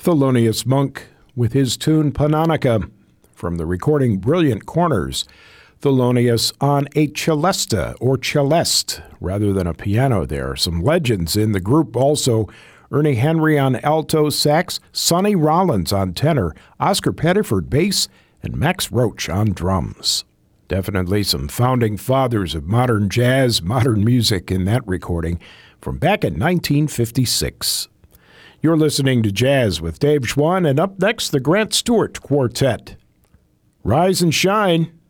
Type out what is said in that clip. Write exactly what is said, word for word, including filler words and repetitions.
Thelonious Monk with his tune Panonica from the recording Brilliant Corners. Thelonious on a celesta or celeste rather than a piano there. Some legends in the group also. Ernie Henry on alto sax, Sonny Rollins on tenor, Oscar Pettiford bass, and Max Roach on drums. Definitely some founding fathers of modern jazz, modern music in that recording from back in nineteen fifty-six. You're listening to Jazz with Dave Schwann, and up next, the Grant Stewart Quartet. Rise and shine.